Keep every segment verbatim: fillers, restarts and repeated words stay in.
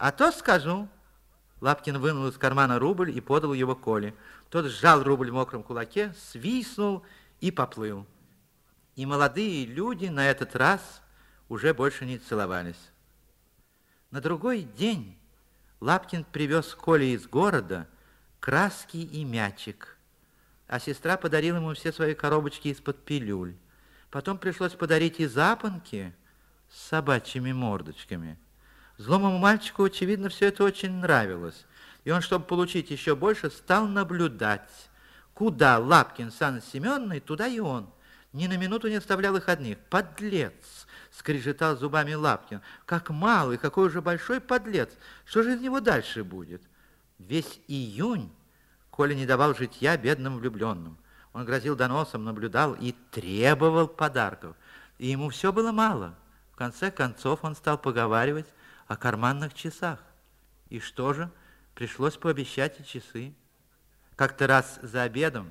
А то скажу. Лапкин вынул из кармана рубль и подал его Коле. Тот сжал рубль в мокром кулаке, свистнул и поплыл. И молодые люди на этот раз уже больше не целовались. На другой день Лапкин привез Коле из города краски и мячик, а сестра подарила ему все свои коробочки из-под пилюль. Потом пришлось подарить и запонки с собачьими мордочками. Злому мальчику, очевидно, все это очень нравилось, и он, чтобы получить еще больше, стал наблюдать. Куда Лапкин с Анной Семеновной, туда и он. Ни на минуту не оставлял их одних. «Подлец!» — скрежетал зубами Лапкин. «Как малый, какой уже большой подлец! Что же из него дальше будет?» Весь июнь Коля не давал житья бедным влюбленным. Он грозил доносом, наблюдал и требовал подарков. И ему все было мало. В конце концов он стал поговаривать о карманных часах. И что же? Пришлось пообещать и часы. Как-то раз за обедом,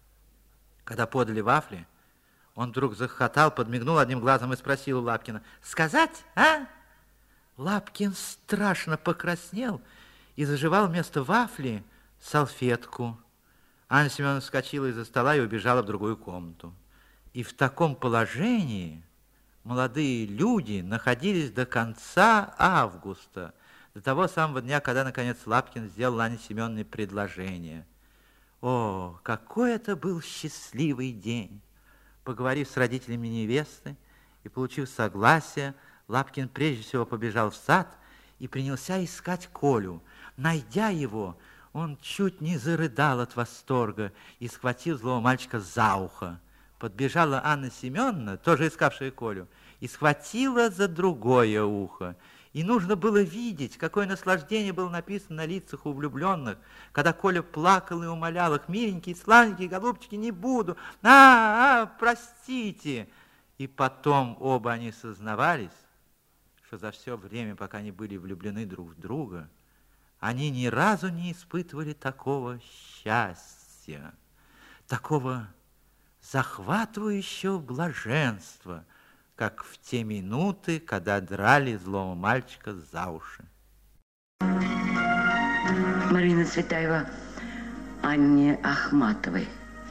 когда подали вафли, он вдруг захохотал, подмигнул одним глазом и спросил у Лапкина: «Сказать, а?» Лапкин страшно покраснел и зажевал вместо вафли салфетку. Анна Семеновна вскочила из-за стола и убежала в другую комнату. И в таком положении молодые люди находились до конца августа, до того самого дня, когда, наконец, Лапкин сделал Анне Семеновне предложение. О, какой это был счастливый день! Поговорив с родителями невесты и получив согласие, Лапкин прежде всего побежал в сад и принялся искать Колю. Найдя его, он чуть не зарыдал от восторга и схватил злого мальчика за ухо. Подбежала Анна Семеновна, тоже искавшая Колю, и схватила за другое ухо. И нужно было видеть, какое наслаждение было написано на лицах у влюбленных, когда Коля плакал и умолял их: «Миленькие, сладенькие, голубчики, не буду, а, а, простите!» И потом оба они сознавались, что за все время, пока они были влюблены друг в друга, они ни разу не испытывали такого счастья, такого захватывающего блаженства, как в те минуты, когда драли злого мальчика за уши. Марина Цветаева Анне Ахматовой.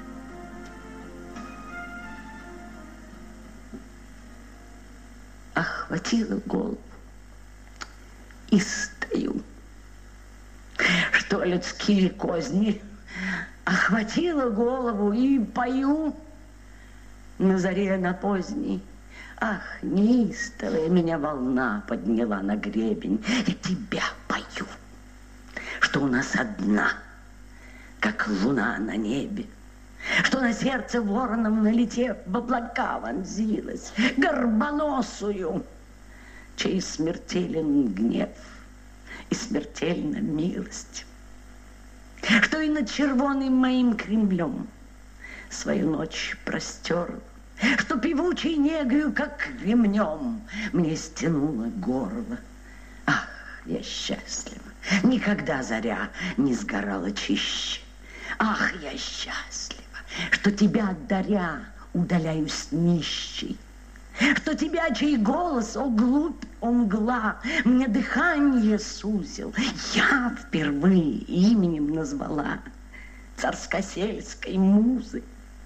Охватила голову и стою, что людские козни. Охватила голову и пою на заре на поздней. Ах, неистовая меня волна подняла на гребень, и тебя пою, что у нас одна, как луна на небе, что на сердце вороном налетев в облака вонзилась, горбоносую, чей смертелен гнев и смертельна милость, что и над червоным моим Кремлем свою ночь простерла, что певучей негою, как ремнем, мне стянуло горло. Ах, я счастлива, никогда заря не сгорала чище. Ах, я счастлива, что тебя отдаря удаляюсь нищей, что тебя, чей голос, о глубь, о мгла, мне дыхание сузил, я впервые именем назвала царскосельской музы.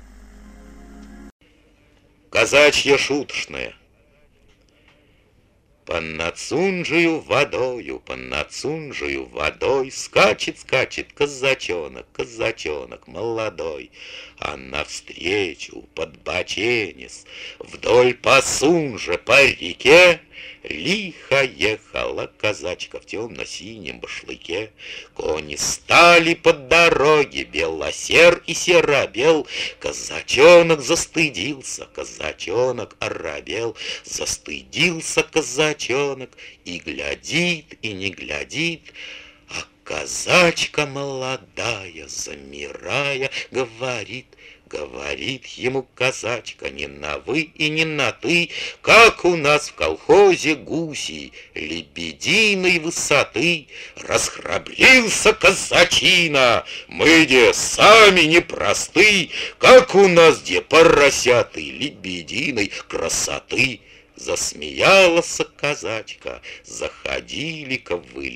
Казачья шуточная. По нацунжию водою, по нацунжию водой скачет, скачет казачонок, казачонок молодой, а навстречу подбоченец вдоль по сунже, по реке лихо ехала казачка в темно-синем башлыке. Кони стали под дороги, белосер и серобел. Казачонок застыдился, казачонок оробел. Застыдился казачонок и глядит, и не глядит, а казачка молодая, замирая, говорит, говорит ему казачка не на вы и не на ты, как у нас в колхозе гуси лебединой высоты. Расхрабрился казачина, мы де сами непросты, как у нас де поросяты лебединой красоты. Засмеялась казачка, заходили-ка вы